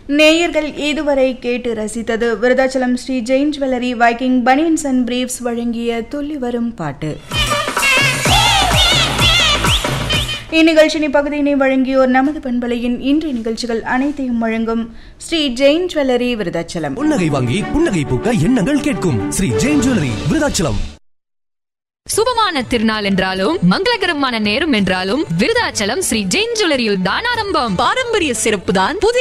நேயர்கள் இதுவரை கேட்டு ரசித்தது Virudhachalam Sri Jain jewellery Viking banians and briefs வழங்கிய துள்ளி வரும் பாட்டு. இந்நிகழ்ச்சியின் பகுதியினை வழங்கியோர் நமது பண்பலையின் இன்றைய நிகழ்ச்சிகள் அனைத்தையும் வழங்கும் ஸ்ரீ ஜெயின் ஜுவல்லரி விருதாச்சலம். புன்னகை வாங்கி புன்னகை பூக்க எண்ணங்கள் கேட்கும் ஸ்ரீ ஜெயின் ஜுவல்லரி விருதாச்சலம். சுபமான திருநாள் என்றாலும் மங்களகரமான நேரம் என்றாலும் விருதாச்சலம் ஸ்ரீ ஜெயின் ஜுவல்லரியில் தான் ஆரம்பம். பாரம்பரிய சிறப்பு தான் புதிய